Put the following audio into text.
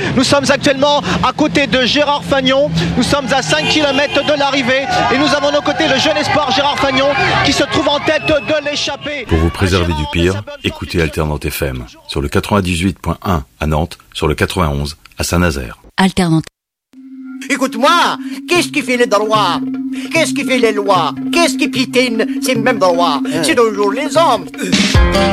Nous sommes actuellement à côté de Gérard Fagnon. Nous sommes à 5 km de l'arrivée et nous avons à nos côtés le jeune espoir Gérard Fagnon qui se trouve en tête de l'échappée. Pour vous préserver du pire, écoutez Alternante FM sur le 98.1 à Nantes, sur le 91 à Saint-Nazaire. Alternante. Écoute-moi, qu'est-ce qui fait les droits? Qu'est-ce qui fait les lois? Qu'est-ce qui piétine ces mêmes droits? C'est toujours les hommes.